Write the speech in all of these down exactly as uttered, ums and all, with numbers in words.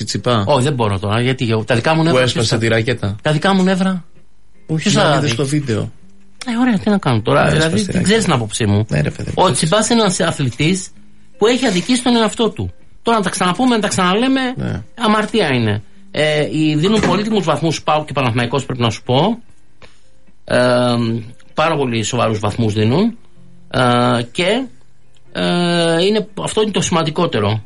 Τσιτσιπά. Όχι, δεν μπορώ τώρα. Γιατί τα δικά μου νεύρα. Που έσπασε τη ρακέτα. Τα δικά μου νεύρα. Όχι, να δεις το βίντεο. Ε, ωραία, τι να κάνω τώρα. Ναι, δηλαδή, δεν ξέρει την άποψή μου. Ναι, ρε, παιδί, ο Τσιτσιπάς είναι ένας αθλητής που έχει αδικήσει τον εαυτό του. Τώρα να τα ξαναπούμε, να τα ξαναλέμε, ναι. αμαρτία είναι. Ε, δίνουν πολύτιμους βαθμούς ΠΑΟΚ και Παναθηναϊκός, πρέπει να σου πω. Ε, πάρα πολύ σοβαρούς βαθμούς δίνουν. Ε, και ε, είναι, αυτό είναι το σημαντικότερο.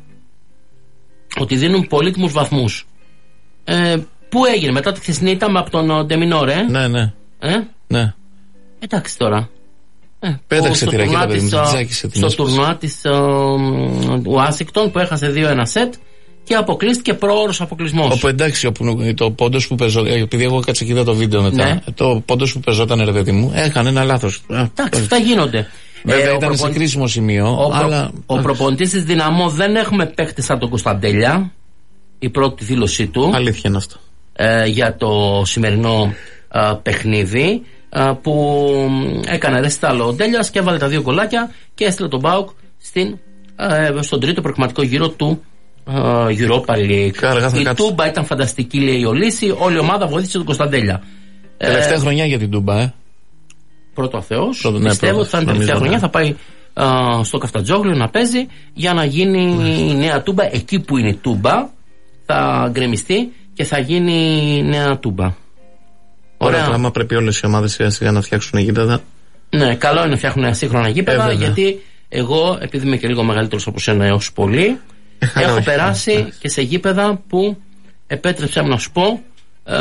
Ότι δίνουν πολύτιμους βαθμούς. Ε, πού έγινε μετά τη χθεσινή ήττα από τον Ντεμινόρ, ε? Ναι, ναι. Ε? Ναι. Εντάξει τώρα. Ε, Πέταξε τη ρακέτα, παιδί μου, την τζάκισε την στο τουρνουά της Ουάσιγκτον που έχασε δύο ένα σετ και αποκλείστηκε προώρος αποκλεισμός. Όπου εντάξει, όπου, το πόντος που πεζόταν, επειδή εγώ κάτσα και είδα το βίντεο μετά, ναι. το πόντος που πεζόταν, ρε παιδί μου, έκανε ένα λάθος. Εντάξει, αυτά γίνονται. Βέβαια ε, ήταν προπον... σε κρίσιμο σημείο. Ο, αλλά... ο προπονητής της Δυναμό δεν έχουμε παίχτες σαν τον Κωνσταντέλια. Η πρώτη δήλωσή του. Αλήθεια είναι αυτό. Ε, για το σημερινό ε, παιχνίδι. Που έκανε ρεστάλο ο Ντέλιας και έβαλε τα δύο γκολάκια και έστειλε τον ΠΑΟΚ στην, ε, στον τρίτο προκριματικό γύρο του ε, Europa League. Κάργα, η κάτσω. Τούμπα ήταν φανταστική, λέει ο Λύση. Όλη η ομάδα βοήθησε τον Κωνσταντέλια. Τελευταία ε, χρονιά για την Τούμπα, ε. Πρώτο ο Θεός. Πρώτο, ναι, πιστεύω ότι θα είναι τελευταία χρονιά. Θα πάει ε, στο Καφτατζόγλιο να παίζει για να γίνει η νέα Τούμπα. Εκεί που είναι η Τούμπα θα γκρεμιστεί και θα γίνει η νέα Τούμπα. Ωραία, τώρα, άμα πρέπει όλες οι ομάδες σιγά σιγά να φτιάξουν γήπεδα. Ναι, καλό είναι να φτιάχνουν σύγχρονα γήπεδα, ε, γιατί εγώ, επειδή είμαι και λίγο μεγαλύτερος από σένα έως πολύ, ε, έχω όχι, περάσει ε, και σε γήπεδα που επέτρεψα να σου πω ε,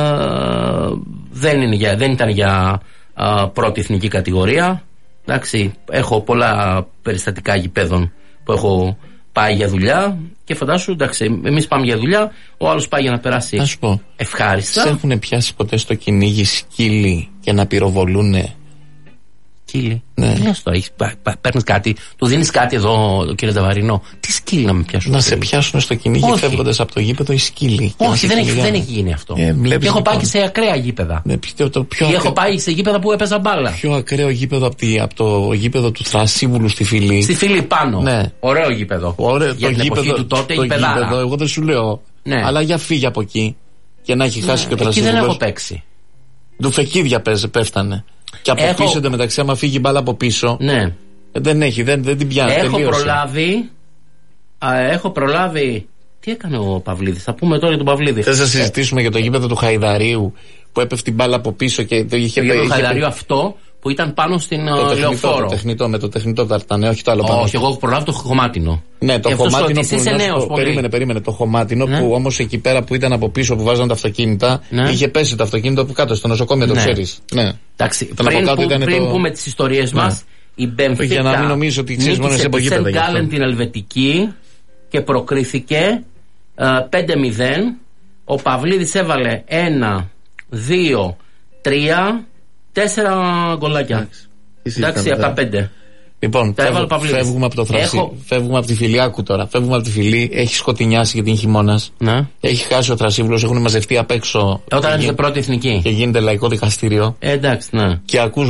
δεν, είναι για, δεν ήταν για ε, πρώτη εθνική κατηγορία. Εντάξει, έχω πολλά περιστατικά γηπέδων που έχω πάει για δουλειά και φαντάσου, εντάξει, εμείς πάμε για δουλειά, ο άλλος πάει για να περάσει να σου πω, ευχάριστα. Σε έχουν πιάσει ποτέ στο κυνήγι σκύλοι και να πυροβολούνε? Σκύλοι. Ναι. Τι λες τώρα, παίρνεις κάτι, του δίνεις κάτι εδώ, κύριε Ταβαρινό. Τι σκύλοι να με πιάσουν? Να σε πιάσουν στο κυνήγι φεύγοντας από το γήπεδο οι σκύλοι. Όχι, δεν έχει, δεν έχει γίνει αυτό. Ε, και έχω πάει και σε ακραία γήπεδα. Ναι, πιο, το πιο και ακραίο... έχω πάει σε γήπεδα που έπαιζα μπάλα. Πιο ακραίο γήπεδο από, τη, από το γήπεδο του Θρασίβουλου στη Φυλή. Στη Φυλή πάνω. Ναι. Ωραίο γήπεδο. Ωραίο, για το την γήπεδο, εποχή του τότε το γήπεδο, εγώ δεν σου λέω. Ναι. Αλλά για φύγει από εκεί και να έχει χάσει ναι, και ο Θρασίβουλος. Εκεί δεν έχω παίξει. Ντουφεκίδια πέφτανε. Και από έχω... πίσω εντωμεταξύ, άμα φύγει μπάλα από πίσω. Ναι. Δεν έχει, δεν, δεν την πιάνει. Έχω τελείωσε. προλάβει. Α, έχω προλάβει. Τι έκανε ο Παυλίδης? Θα πούμε τώρα για τον Παυλίδη. Θες να συζητήσουμε ε... για το γήπεδο του Χαϊδαρίου που έπεφτε την μπάλα από πίσω και το είχε πει. Το Χαϊδαρίου αυτό που ήταν πάνω στην το Λεωφόρο. Το τεχνητό, με το τεχνητό ταρτανέ, όχι το άλλο πάνω. Όχι, εγώ έχω προλάβει το χωμάτινο. Ναι, το χωμάτινο που. Είσαι νέος, πολύ. Περίμενε, περίμενε. Το χωμάτινο ναι. που όμως εκεί πέρα που ήταν από πίσω που βάζαν τα αυτοκίνητα, ναι. είχε πέσει το αυτοκίνητο από κάτω στο νοσοκομείο, ναι. το ξέρεις. Ναι. Εντάξει, πριν, που, πριν το... πούμε τις ιστορίες ναι. μας, η Μπενφίκα για να μην νομίζω ότι ξέρεις μόνο σε εποχή πέντε μηδέν την Ελβετική και προκρίθηκε πέντε μηδέν. Ο Παυλίδης έβαλε ένα, δύο, τρία, τέσσερα γκολάκια. Εντάξει, από τα πέντε. Λοιπόν, φεύγουμε, φεύγουμε από το Θρασί, Έχω... φεύγουμε από τη Φιλιάκου τώρα. Φεύγουμε από τη Φιλή, έχει σκοτεινιάσει γιατί είναι χειμώνας. Ναι. Έχει χάσει ο Θρασίβουλος, έχουν μαζευτεί απ' έξω. Όταν είναι πρώτη εθνική. Και γίνεται λαϊκό δικαστήριο. Ε, εντάξει, ναι. Και ακούς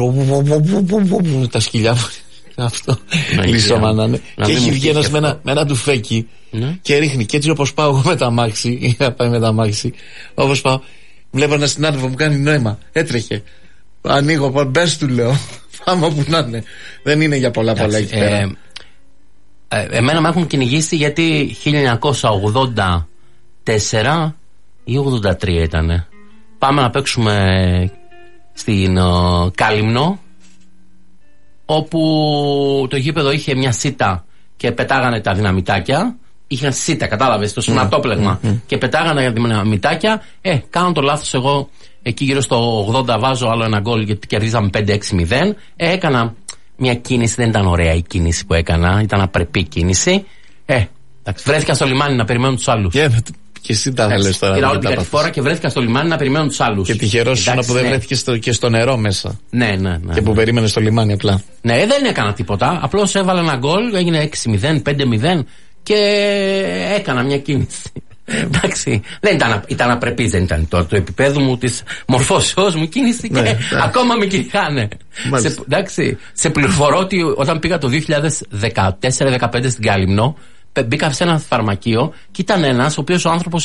τα σκυλιά. Αυτό. Λυσόμανανε. Και έχει βγει ένας με ένα, με ένα τουφέκι ναι. και ρίχνει. Και έτσι όπως πάω εγώ με τα μάξι, είχα πάει με τα μάξι, όπως πάω, βλέπω ένα συνάδελφο που κάνει νόημα. Έτρεχε. Ανοίγω, μπες του λέω. Πάμε όπου να είναι. Δεν είναι για πολλά πολλά εκεί πέρα. Ε, ε, εμένα με έχουν κυνηγήσει γιατί χίλια εννιακόσια ογδόντα τέσσερα ή ογδόντα τρία ήτανε. Πάμε να παίξουμε στην uh, Κάλυμνο, όπου το γήπεδο είχε μια σίτα και πετάγανε τα δυναμητάκια. Είχαν σίτα, κατάλαβες, το σωματόπλεγμα. Mm, mm, mm. Και πετάγανε τα δυναμητάκια. Ε, κάνω το λάθος εγώ. Εκεί γύρω στο ογδόντα βάζω άλλο ένα γκολ γιατί κερδίζαμε πέντε έξι μηδέν. Ε, έκανα μια κίνηση, δεν ήταν ωραία η κίνηση που έκανα, ήταν απρεπή κίνηση. Ε, εντάξει, βρέθηκα στο λιμάνι να περιμένουν τους άλλους. Yeah, και εσύ τα θέλεις τώρα. Πήρα όλη την κατηφόρα και βρέθηκα στο λιμάνι να περιμένουν τους άλλους. Και τυχερός ήσουν που δεν ναι. βρέθηκε στο, και στο νερό μέσα. Ναι, ναι, ναι. Και που ναι. περίμενε στο λιμάνι απλά. Ναι, δεν έκανα τίποτα. Απλώς έβαλα ένα γκολ, έγινε έξι μηδέν, πέντε μηδέν και έκανα μια κίνηση. Εντάξει, δεν ήταν, ήταν απρεπής, δεν ήταν το, το επίπεδο μου της μορφώσεως μου κίνηση και ναι, ακόμα με κυνηγάνε. Σε, εντάξει, σε πληροφορώ ότι όταν πήγα το δύο χιλιάδες δεκατέσσερα δεκαπέντε στην Κάλυμνο, μπήκα σε ένα φαρμακείο και ήταν ένας ο οποίος ο άνθρωπος